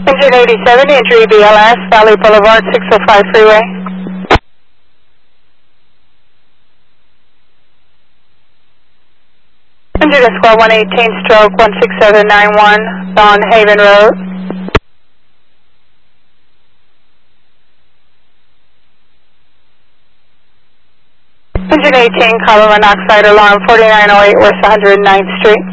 Engine 87, entry BLS, Valley Boulevard, 605 freeway. Engine Squad 118, stroke 16791, Don Haven Road. Engine 18, carbon monoxide alarm 4908 West 109th Street.